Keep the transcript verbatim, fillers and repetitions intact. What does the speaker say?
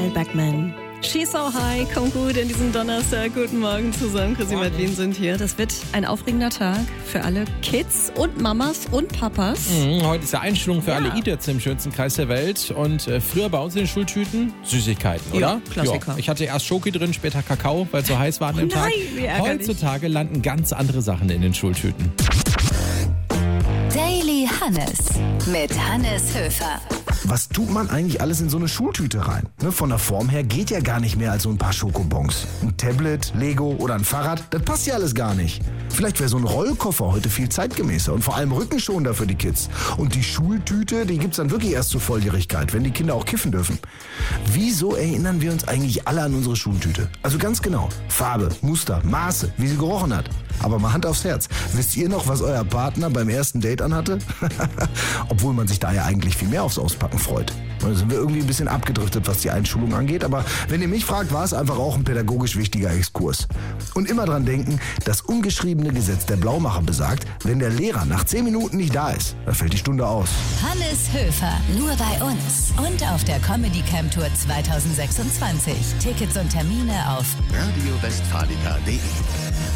Kyle Beckman. She's so high, kommt gut in diesen Donnerstag. Guten Morgen zusammen, Chrissy und Madeline sind hier. Das wird ein aufregender Tag für alle Kids und Mamas und Papas. Mhm, heute ist ja Einstellung für Ja. alle E-Dads im schönsten Kreis der Welt. Und äh, früher bei uns in den Schultüten Süßigkeiten, oder? Ja, Klassiker. Ja. Ich hatte erst Schoki drin, später Kakao, weil es so heiß war an dem Oh Tag. nein, wie ärgerlich. Heutzutage landen ganz andere Sachen in den Schultüten. Daily Hannes mit Hannes Höfer. Was tut man eigentlich alles in so eine Schultüte rein? Ne, von der Form her geht ja gar nicht mehr als so ein paar Schokobons. Ein Tablet, Lego oder ein Fahrrad, das passt ja alles gar nicht. Vielleicht wäre so ein Rollkoffer heute viel zeitgemäßer und vor allem rückenschonender für die Kids. Und die Schultüte, die gibt's dann wirklich erst zur Volljährigkeit, wenn die Kinder auch kiffen dürfen. Wieso erinnern wir uns eigentlich alle an unsere Schultüte? Also ganz genau. Farbe, Muster, Maße, wie sie gerochen hat. Aber mal Hand aufs Herz. Wisst ihr noch, was euer Partner beim ersten Date anhatte? Obwohl man sich da ja eigentlich viel mehr aufs Auspacken freut. Da sind wir irgendwie ein bisschen abgedriftet, was die Einschulung angeht. Aber wenn ihr mich fragt, war es einfach auch ein pädagogisch wichtiger Exkurs. Und immer dran denken, das ungeschriebene Gesetz der Blaumacher besagt, wenn der Lehrer nach zehn Minuten nicht da ist, dann fällt die Stunde aus. Hannes Höfer, nur bei uns und auf der Comedy Camp Tour zwanzig sechsundzwanzig. Tickets und Termine auf radio westfalica punkt de